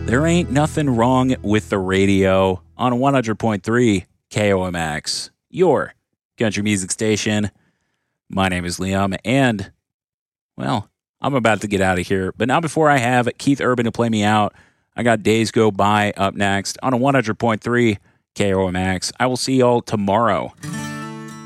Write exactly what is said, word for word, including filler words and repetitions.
There ain't nothing wrong with the radio on one hundred point three K O M X, your country music station. My name is Liam, and, well, I'm about to get out of here. But not before I have Keith Urban to play me out. I got Days Go By up next on a one hundred point three K O M X. I will see y'all tomorrow.